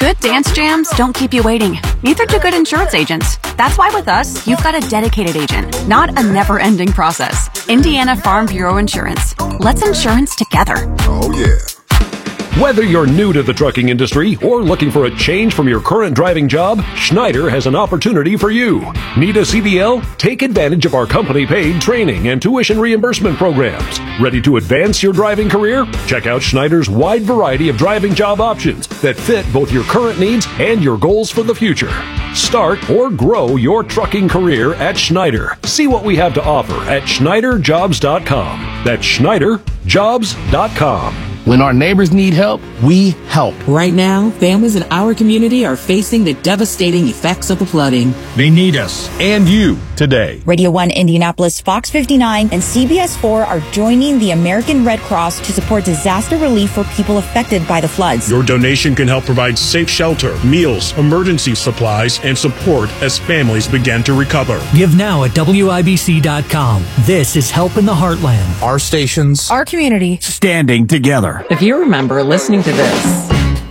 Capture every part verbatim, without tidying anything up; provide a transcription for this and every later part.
Good dance jams don't keep you waiting. Neither do good insurance agents. That's why with us, you've got a dedicated agent, not a never-ending process. Indiana Farm Bureau Insurance. Let's insurance together. Oh, yeah. Whether you're new to the trucking industry or looking for a change from your current driving job, Schneider has an opportunity for you. Need a C D L? Take advantage of our company-paid training and tuition reimbursement programs. Ready to advance your driving career? Check out Schneider's wide variety of driving job options that fit both your current needs and your goals for the future. Start or grow your trucking career at Schneider. See what we have to offer at Schneider Jobs dot com. That's Schneider Jobs dot com. When our neighbors need help, we help. Right now, families in our community are facing the devastating effects of the flooding. They need us and you today. Radio one Indianapolis, Fox fifty-nine, and C B S four are joining the American Red Cross to support disaster relief for people affected by the floods. Your donation can help provide safe shelter, meals, emergency supplies, and support as families begin to recover. Give now at W I B C dot com. This is Help in the Heartland. Our stations, Our community. standing together. If you remember listening to this,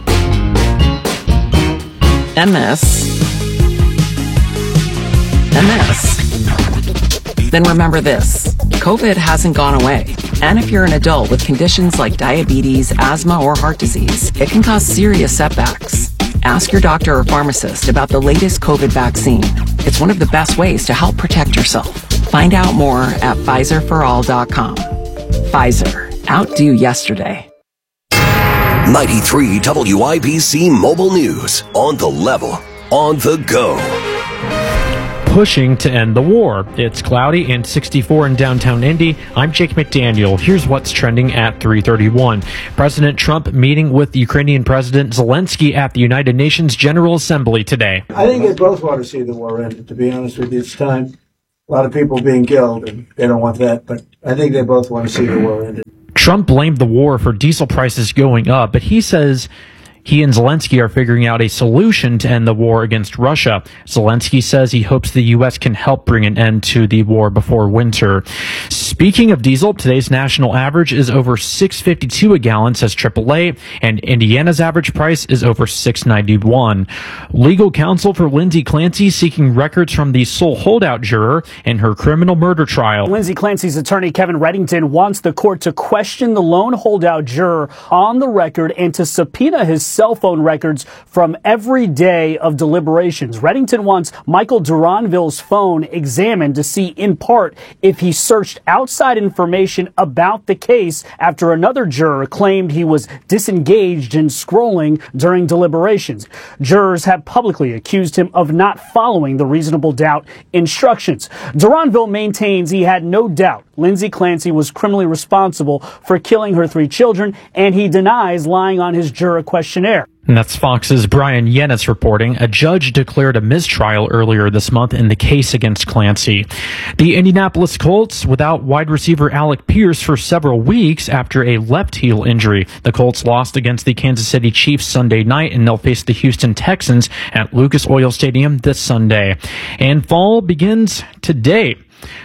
and this, and this, then remember this. COVID hasn't gone away. And if you're an adult with conditions like diabetes, asthma, or heart disease, it can cause serious setbacks. Ask your doctor or pharmacist about the latest COVID vaccine. It's one of the best ways to help protect yourself. Find out more at Pfizer for all dot com. Pfizer. Outdo yesterday. ninety-three W I B C Mobile News. On the level. On the go. Pushing to end the war. It's cloudy and sixty-four in downtown Indy. I'm Jake McDaniel. Here's what's trending at three thirty-one. President Trump meeting with Ukrainian President Zelensky at the United Nations General Assembly today. I think they both want to see the war end, to be honest with you. It's time. A lot of people being killed, and they don't want that, but I think they both want to see the war ended. Trump blamed the war for diesel prices going up, but he says he and Zelensky are figuring out a solution to end the war against Russia. Zelensky says he hopes the U S can help bring an end to the war before winter. Speaking of diesel, today's national average is over six fifty-two a gallon, says triple A, and Indiana's average price is over six ninety-one. Legal counsel for Lindsay Clancy seeking records from the sole holdout juror in her criminal murder trial. Lindsay Clancy's attorney, Kevin Reddington, wants the court to question the lone holdout juror on the record and to subpoena his cell phone records from every day of deliberations. Reddington wants Michael Duranville's phone examined to see, in part, if he searched outside information about the case after another juror claimed he was disengaged and scrolling during deliberations. Jurors have publicly accused him of not following the reasonable doubt instructions. Duranville maintains he had no doubt Lindsay Clancy was criminally responsible for killing her three children, and he denies lying on his juror questionnaire. And that's Fox's Brian Yennis reporting. A judge declared a mistrial earlier this month in the case against Clancy. The Indianapolis Colts without wide receiver Alec Pierce for several weeks after a left heel injury. The Colts lost against the Kansas City Chiefs Sunday night, and they'll face the Houston Texans at Lucas Oil Stadium this Sunday. And fall begins today.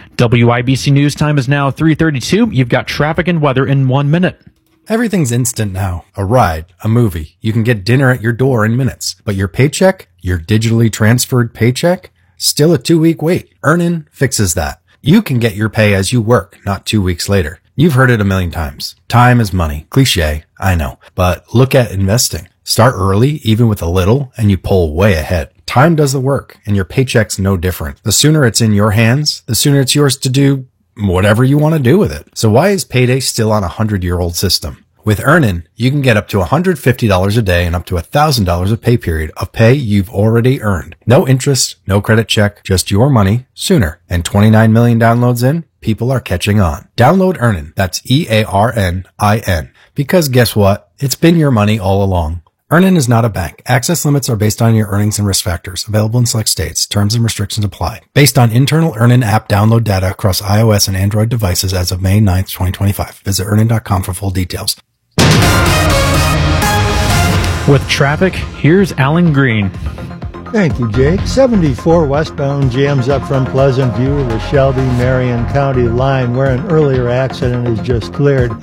W I B C News time is now three thirty-two. You've got traffic and weather in one minute. Everything's instant now. A ride, a movie. You can get dinner at your door in minutes. But your paycheck, your digitally transferred paycheck, still a two-week wait. Earnin fixes that. You can get your pay as you work, not two weeks later. You've heard it a million times. Time is money. Cliché, I know. But look at investing. Start early, even with a little, and you pull way ahead. Time does the work, and your paycheck's no different. The sooner it's in your hands, the sooner it's yours to do whatever you want to do with it. So why is payday still on a hundred-year-old system? With Earnin, you can get up to one hundred fifty dollars a day and up to one thousand dollars a pay period of pay you've already earned. No interest, no credit check, just your money sooner. And twenty-nine million downloads in, people are catching on. Download Earnin. That's E A R N I N. Because guess what? It's been your money all along. Earnin is not a bank. Access limits are based on your earnings and risk factors. Available in select states. Terms and restrictions apply. Based on internal Earnin app download data across iOS and Android devices as of May ninth, twenty twenty-five. Visit earnin dot com for full details. With traffic, here's Alan Green. Thank you, Jake. seventy-four westbound jams up from Pleasant View to the Shelby-Marion County line where an earlier accident is just cleared.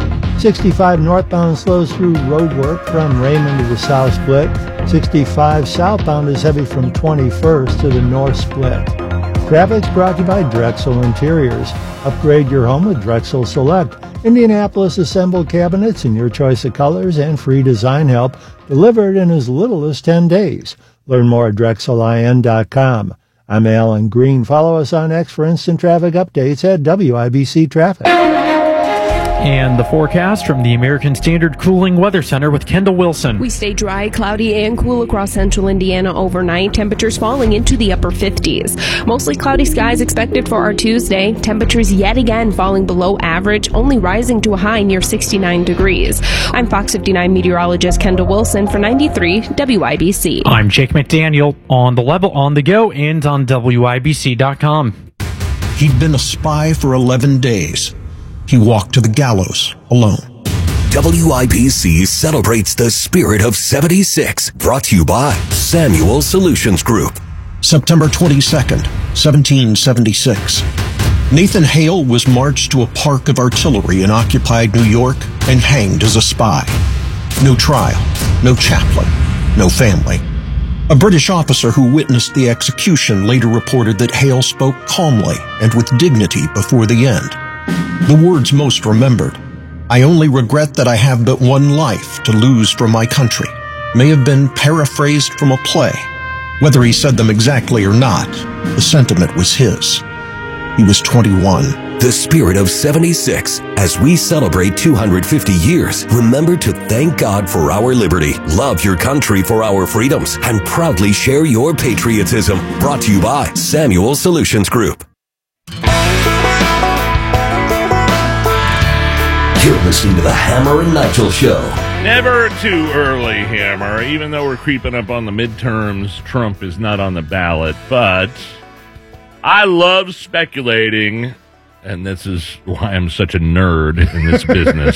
sixty-five northbound slows through road work from Raymond to the south split. sixty-five southbound is heavy from twenty-first to the north split. Traffic's brought to you by Drexel Interiors. Upgrade your home with Drexel Select. Indianapolis assembled cabinets in your choice of colors and free design help delivered in as little as ten days. Learn more at drexel I N dot com. I'm Alan Green. Follow us on X for instant traffic updates at W I B C Traffic. And the forecast from the American Standard Cooling Weather Center with Kendall Wilson. We stay dry, cloudy, and cool across central Indiana overnight. Temperatures falling into the upper fifties. Mostly cloudy skies expected for our Tuesday. Temperatures yet again falling below average, only rising to a high near sixty-nine degrees. I'm Fox fifty-nine meteorologist Kendall Wilson for ninety-three W I B C. I'm Jake McDaniel on the level, on the go, and on W I B C dot com. He'd been a spy for eleven days. He walked to the gallows alone. W I B C celebrates the spirit of seventy-six, brought to you by Samuel Solutions Group. September twenty-second, seventeen seventy-six. Nathan Hale was marched to a park of artillery in occupied New York and hanged as a spy. No trial, no chaplain, no family. A British officer who witnessed the execution later reported that Hale spoke calmly and with dignity before the end. The words most remembered, "I only regret that I have but one life to lose for my country," may have been paraphrased from a play. Whether he said them exactly or not, the sentiment was his. He was twenty-one. The spirit of seventy-six. As we celebrate two hundred fifty years, remember to thank God for our liberty, love your country for our freedoms, and proudly share your patriotism. Brought to you by Samuel Solutions Group. You're listening to the Hammer and Nigel Show. Never too early, Hammer. Even though we're creeping up on the midterms, Trump is not on the ballot. But I love speculating, and this is why I'm such a nerd in this business.